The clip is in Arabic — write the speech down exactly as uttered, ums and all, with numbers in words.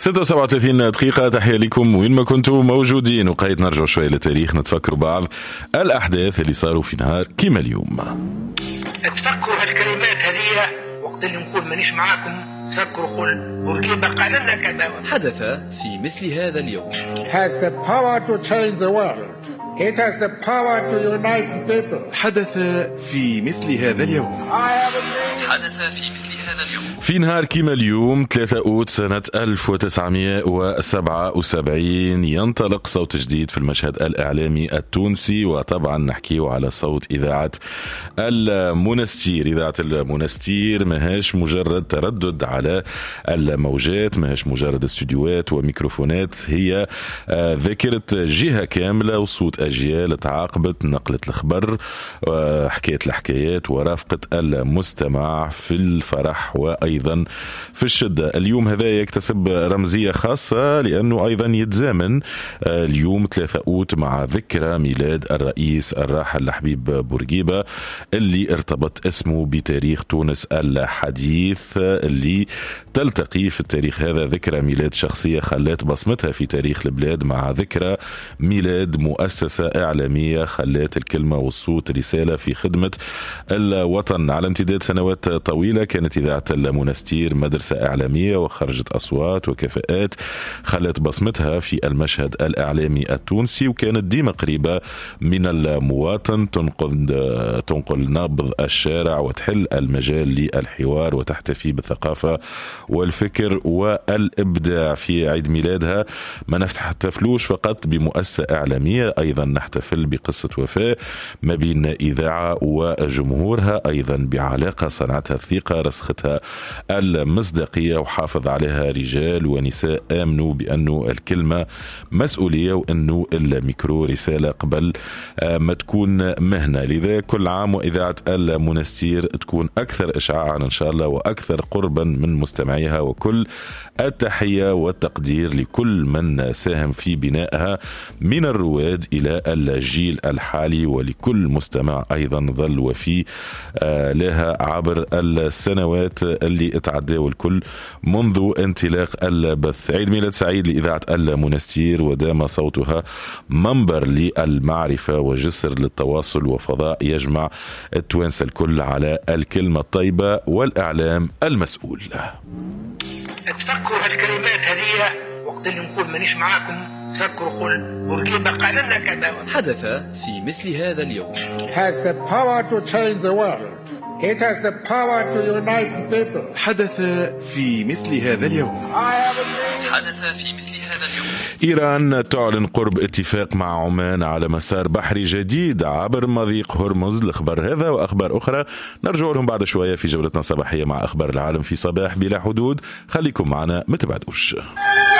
ستة وسبعة وثلاثين دقيقة. تحية لكم وين ما كنتوا موجودين، وقيد نرجع شوية للتاريخ نتفكروا بعض الأحداث اللي صاروا في نهار كيما اليوم. تفكروا هالكلمات هذه وقت اللي نقول مانيش معاكم، تفكروا قول بورقيبة قال لنا كذا. حدث في مثل هذا اليوم. has the power to change the world. It has the power to unite people. حدث في مثل هذا اليوم. حدث في مثل هذا اليوم. في نهار كيما اليوم ثلاثة أوت سنة ألف وتسعمائة وسبعة وسبعين ينطلق صوت جديد في المشهد الإعلامي التونسي، وطبعا نحكيه على صوت إذاعة المنستير. إذاعة المنستير ماهاش مجرد تردد على الموجات، ماهاش مجرد استوديوهات وميكروفونات، هي ذاكرة جهة كاملة وصوت أجيال تعاقبت، نقلت الخبر وحكاية الحكايات ورافقت المستمع في الفرح وأيضا في الشدة. اليوم هذا يكتسب رمزية خاصة لأنه أيضا يتزامن اليوم ثلاثة أوت مع ذكرى ميلاد الرئيس الراحل حبيب بورقيبة اللي ارتبط اسمه بتاريخ تونس الحديث، اللي تلتقي في التاريخ هذا ذكرى ميلاد شخصية خلت بصمتها في تاريخ البلاد مع ذكرى ميلاد مؤسسة إعلامية خلت الكلمة والصوت رسالة في خدمة الوطن. على امتداد سنوات طويلة كانت إذاعة المنستير مدرسة إعلامية وخرجت أصوات وكفاءات خلت بصمتها في المشهد الإعلامي التونسي، وكانت ديما قريبة من المواطن، تنقل تنقل نبض الشارع وتحل المجال للحوار وتحتفي بالثقافة والفكر والإبداع. في عيد ميلادها ما نحتفلوش فقط بمؤسسة إعلامية، أيضا نحتفل بقصة وفاة ما بين إذاعة وجمهورها، أيضا بعلاقة صنعتها الثقة رسختها المصداقية وحافظ عليها رجال ونساء آمنوا بأنه الكلمة مسؤولية وأنه الميكرو رسالة قبل ما تكون مهنة. لذا كل عام وإذاعة المنستير تكون أكثر إشعاعا إن شاء الله وأكثر قربا من مستمعيها، وكل التحية والتقدير لكل من ساهم في بنائها من الرواد إلى الجيل الحالي، ولكل مستمع أيضا ظل وفي لها عبر السنوات اللي اتعدوا الكل منذ انطلاق البث. عيد ميلاد سعيد لإذاعة المنستير، ودام صوتها منبر للمعرفة وجسر للتواصل وفضاء يجمع التوانسة الكل على الكلمة الطيبة والإعلام المسؤول. تفكروا هالكلمات هذه وقت اللي نقول مانيش معاكم، تفكروا قول بورقيبة قال لنا كذا. حدث في مثل هذا اليوم. has the power to change the world. It has the power to unite people. حدث في مثل هذا اليوم. حدث في مثل هذا اليوم. إيران تعلن قرب اتفاق مع عمان على مسار بحري جديد عبر مضيق هرمز. الأخبار هذا وأخبار أخرى نرجع لهم بعد شوية في جولتنا الصباحية مع أخبار العالم في صباح بلا حدود. خليكم معنا ما تبعدوش.